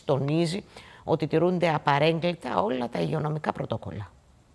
τονίζει ότι τηρούνται απαρέγκλιτα όλα τα υγειονομικά πρωτόκολλα.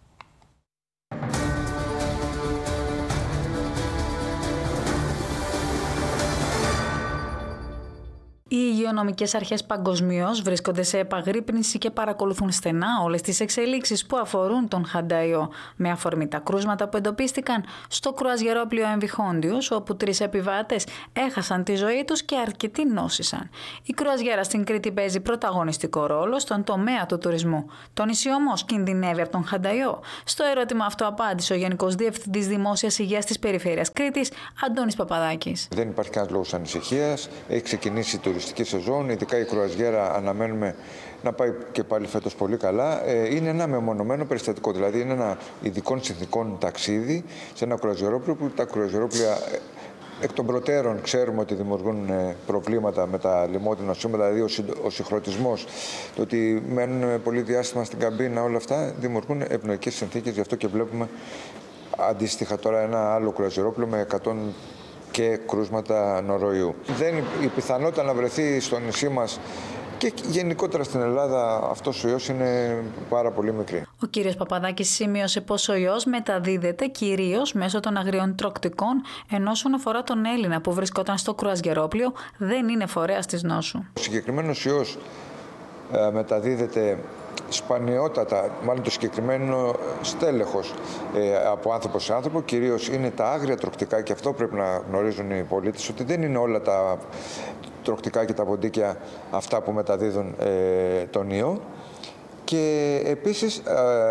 Οι υγειονομικές αρχές παγκοσμίως βρίσκονται σε επαγρύπνηση και παρακολουθούν στενά όλες τις εξελίξεις που αφορούν τον Χανταϊό, με αφορμή τα κρούσματα που εντοπίστηκαν στο κρουαζιερόπλοιο MV Hondius, όπου 3 επιβάτες έχασαν τη ζωή τους και αρκετοί νόσησαν. Η κρουαζιέρα στην Κρήτη παίζει πρωταγωνιστικό ρόλο στον τομέα του τουρισμού. Το νησί όμως κινδυνεύει από τον Χανταϊό. Στο ερώτημα αυτό απάντησε ο Γενικός Διευθυντής Δημόσιας Υγείας της Περιφέρειας Κρήτης, Αντώνης Παπαδάκης. Δεν υπάρχει κανένας λόγος ανησυχίας. Έχει ξεκινήσει η τουριστική σεζόν, ειδικά η κρουαζιέρα αναμένουμε να πάει και πάλι φέτος πολύ καλά. Είναι ένα μεμονωμένο περιστατικό, δηλαδή είναι ένα ειδικών συνθηκών ταξίδι σε ένα κρουαζιερόπλοιο που τα κρουαζιερόπλοια εκ των προτέρων ξέρουμε ότι δημιουργούν προβλήματα με τα λοιμώδη νοσήματα, δηλαδή ο συγχρονισμός, το ότι μένουν πολύ διάστημα στην καμπίνα, όλα αυτά δημιουργούν ευνοϊκές συνθήκες, γι' αυτό και βλέπουμε αντίστοιχα τώρα ένα άλλο κρουαζιερόπλοιο με 100 και κρούσματα νοροϊού. Η πιθανότητα να βρεθεί στο νησί μας και γενικότερα στην Ελλάδα αυτός ο ιός είναι πάρα πολύ μικρή. Ο κύριος Παπαδάκης σημείωσε πως ο ιός μεταδίδεται κυρίως μέσω των αγριών τροκτικών, ενώ όσον αφορά τον Έλληνα που βρισκόταν στο κρουαζιερόπλοιο δεν είναι φορέας της νόσου. Ο συγκεκριμένος ιός μεταδίδεται σπανιότατα, μάλλον το συγκεκριμένο στέλεχος από άνθρωπο σε άνθρωπο, κυρίως είναι τα άγρια τροκτικά, και αυτό πρέπει να γνωρίζουν οι πολίτες, ότι δεν είναι όλα τα τροκτικά και τα ποντίκια αυτά που μεταδίδουν τον ιό. Και επίσης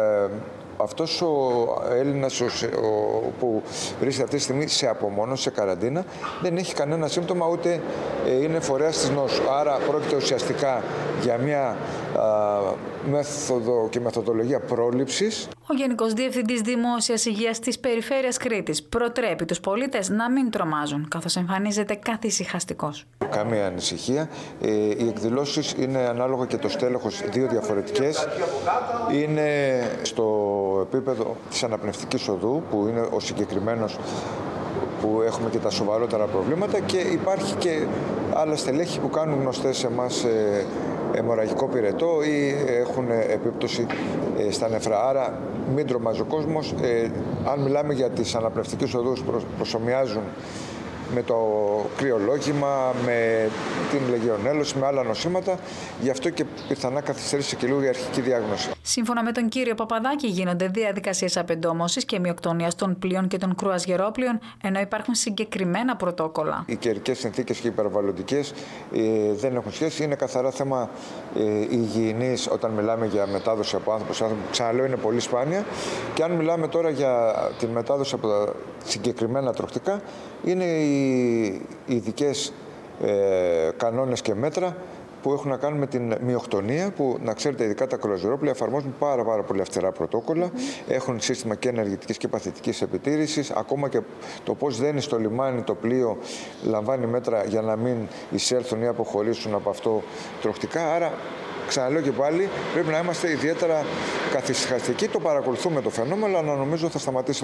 αυτός ο Έλληνας που βρίσκεται αυτή τη στιγμή σε απομόνωση, σε καραντίνα, δεν έχει κανένα σύμπτωμα ούτε είναι φορέας της νόσου. Άρα πρόκειται ουσιαστικά για μια μέθοδο και μεθοδολογία πρόληψης. Ο Γενικός Διευθυντής Δημόσιας Υγείας της Περιφέρειας Κρήτης προτρέπει τους πολίτες να μην τρομάζουν, καθώς εμφανίζεται καθησυχαστικός. Καμία ανησυχία. Οι εκδηλώσεις είναι ανάλογα και το στέλεχος δύο διαφορετικές. Είναι στο επίπεδο της αναπνευστικής οδού, που είναι ο συγκεκριμένος που έχουμε και τα σοβαρότερα προβλήματα, και υπάρχει και άλλα στελέχη που κάνουν γνωστές σε εμάς αιμορραγικό πυρετό ή έχουν επίπτωση στα νεφρά. Άρα μην τρομάζει ο κόσμος. Αν μιλάμε για τις αναπνευστικές οδούς, προσομοιάζουν με το κρυολόγημα, με την λεγεωνέλωση, με άλλα νοσήματα. Γι' αυτό και πιθανά καθυστέρησε και λίγο η αρχική διάγνωση. Σύμφωνα με τον κύριο Παπαδάκη, γίνονται διαδικασίες απεντόμωσης και μειοκτονίας των πλοίων και των κρουαζιερόπλοιων, ενώ υπάρχουν συγκεκριμένα πρωτόκολλα. Οι καιρικές συνθήκες και οι περιβαλλοντικές δεν έχουν σχέση. Είναι καθαρά θέμα υγιεινής όταν μιλάμε για μετάδοση από άνθρωπο σε άνθρωπο. Ξαναλέω, είναι πολύ σπάνια. Και αν μιλάμε τώρα για τη μετάδοση από τα συγκεκριμένα τροκτικά, είναι οι ειδικές κανόνες και μέτρα που έχουν να κάνουν με την μειοκτονία, που να ξέρετε ειδικά τα κρουαζιερόπλοια εφαρμόζουν πάρα πολύ αυστηρά πρωτόκολλα, έχουν σύστημα και ενεργητικής και παθητικής επιτήρησης, ακόμα και το πώς δένει στο λιμάνι το πλοίο λαμβάνει μέτρα για να μην εισέλθουν ή αποχωρήσουν από αυτό τροκτικά. Άρα, ξαναλέω και πάλι, πρέπει να είμαστε ιδιαίτερα καθησυχαστικοί. Το παρακολουθούμε το φαινόμενο, αλλά νομίζω θα σταματήσει.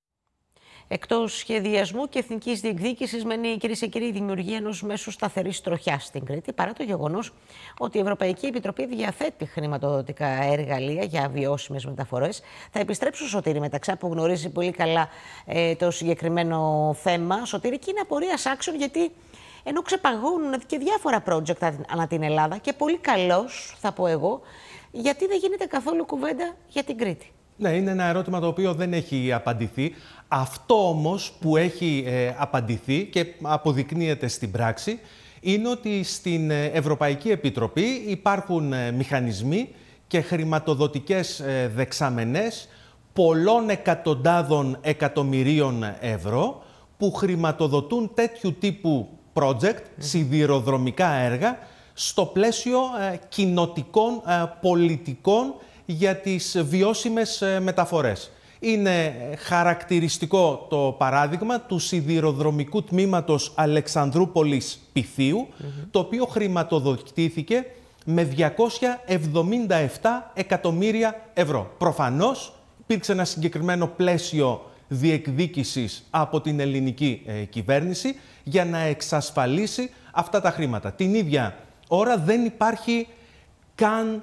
Εκτός σχεδιασμού και εθνικής διεκδίκησης, μένει, κυρίες και κύριοι, η δημιουργία ενός μέσου σταθερής τροχιάς στην Κρήτη, παρά το γεγονός ότι η Ευρωπαϊκή Επιτροπή διαθέτει χρηματοδοτικά εργαλεία για βιώσιμες μεταφορές. Θα επιστρέψω, Σωτήρη Μεταξά, που γνωρίζει πολύ καλά το συγκεκριμένο θέμα. Σωτήρη, και είναι απορίας άξιων, γιατί ενώ ξεπαγώνουν και διάφορα project ανά την Ελλάδα, και πολύ καλώς, θα πω εγώ, γιατί δεν γίνεται καθόλου κουβέντα για την Κρήτη. Ναι, είναι ένα ερώτημα το οποίο δεν έχει απαντηθεί. Αυτό όμως που έχει απαντηθεί και αποδεικνύεται στην πράξη είναι ότι στην Ευρωπαϊκή Επιτροπή υπάρχουν μηχανισμοί και χρηματοδοτικές δεξαμενές πολλών εκατοντάδων εκατομμυρίων ευρώ που χρηματοδοτούν τέτοιου τύπου project, σιδηροδρομικά έργα, στο πλαίσιο κοινοτικών πολιτικών για τις βιώσιμες μεταφορές. Είναι χαρακτηριστικό το παράδειγμα του σιδηροδρομικού τμήματος Αλεξανδρούπολης Πυθίου, το οποίο χρηματοδοτήθηκε με 277 εκατομμύρια ευρώ. Προφανώς υπήρξε ένα συγκεκριμένο πλαίσιο διεκδίκησης από την ελληνική κυβέρνηση για να εξασφαλίσει αυτά τα χρήματα. Την ίδια ώρα δεν υπάρχει καν